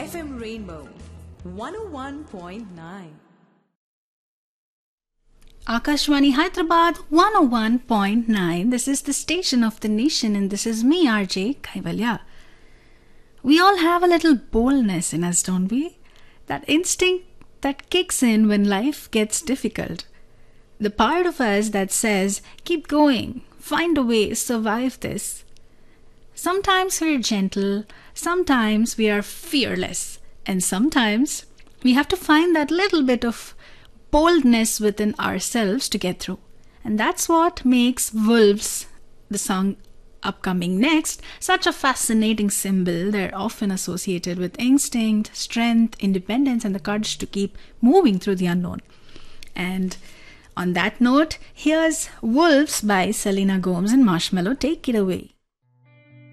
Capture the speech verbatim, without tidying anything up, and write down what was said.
F M Rainbow one oh one point nine. Akashwani Hyderabad one oh one point nine. This is the station of the nation and this is me, R J Kaivalya. We all have a little boldness in us, don't we? That instinct that kicks in when life gets difficult. The part of us that says, keep going, find a way, survive this. Sometimes we're gentle, sometimes we are fearless, and sometimes we have to find that little bit of boldness within ourselves to get through. And that's what makes Wolves, the song upcoming next, such a fascinating symbol. They're often associated with instinct, strength, independence, and the courage to keep moving through the unknown. And on that note, here's Wolves by Selena Gomez and Marshmello. Take it away.